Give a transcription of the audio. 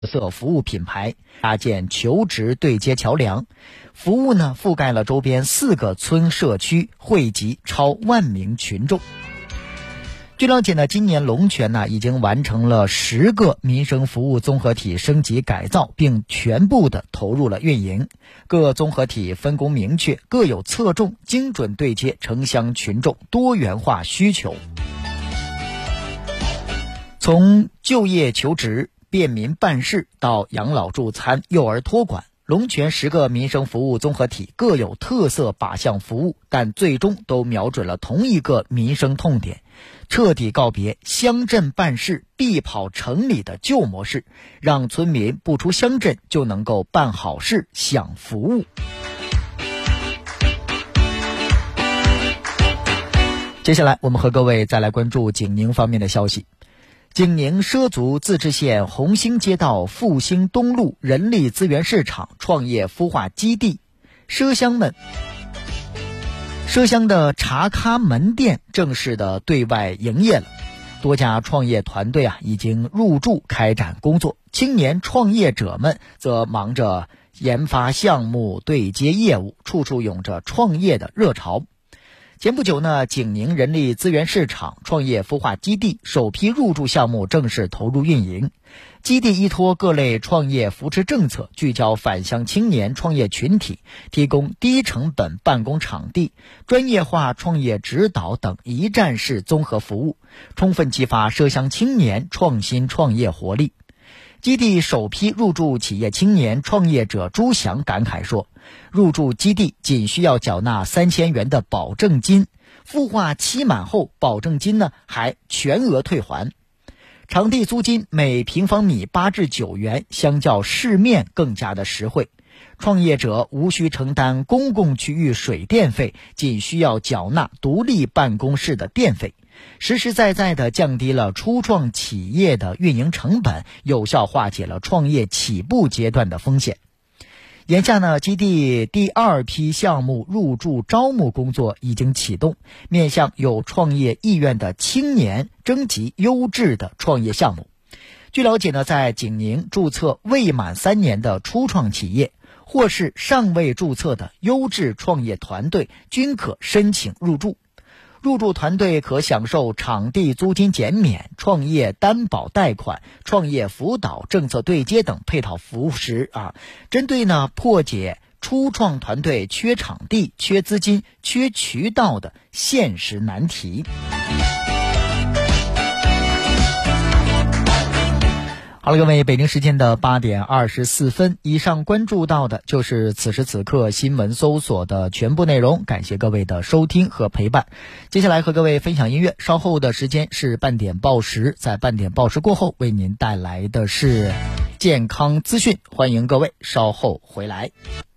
色服务品牌，搭建求职对接桥梁。服务呢覆盖了周边4个村社区，惠及超10000名群众。据了解呢，今年龙泉呢已经完成了10个民生服务综合体升级改造，并全部的投入了运营。各综合体分工明确，各有侧重，精准对接城乡群众多元化需求。从就业求职、便民办事到养老助餐、幼儿托管，龙泉10个民生服务综合体各有特色靶向服务，但最终都瞄准了同一个民生痛点，彻底告别乡镇办事必跑城里的旧模式，让村民不出乡镇就能够办好事、享服务。接下来我们和各位再来关注景宁方面的消息。景宁畲族自治县红星街道复兴东路人力资源市场创业孵化基地，畲乡的茶咖门店正式的对外营业了。多家创业团队已经入驻开展工作，青年创业者们则忙着研发项目、对接业务，处处涌着创业的热潮。前不久呢，景宁人力资源市场创业孵化基地首批入驻项目正式投入运营。基地依托各类创业扶持政策，聚焦返乡青年创业群体，提供低成本办公场地、专业化创业指导等一站式综合服务，充分激发畲乡青年创新创业活力。基地首批入驻企业青年创业者朱翔感慨说，入驻基地仅需要缴纳3000元的保证金，孵化期满后保证金呢还全额退还。场地租金每平方米8至9元，相较市面更加的实惠。创业者无需承担公共区域水电费，仅需要缴纳独立办公室的电费，实实在在地降低了初创企业的运营成本，有效化解了创业起步阶段的风险。眼下呢，基地第2批项目入驻招募工作已经启动，面向有创业意愿的青年征集优质的创业项目。据了解呢，在景宁注册未满3年的初创企业，或是尚未注册的优质创业团队均可申请入驻。入驻团队可享受场地租金减免、创业担保贷款、创业辅导、政策对接等配套服务时针对呢破解初创团队缺场地、缺资金、缺渠道的现实难题。好了，各位，北京时间的8点24分，以上关注到的就是此时此刻新闻搜索的全部内容，感谢各位的收听和陪伴。接下来和各位分享音乐，稍后的时间是半点报时，在半点报时过后为您带来的是健康资讯，欢迎各位稍后回来。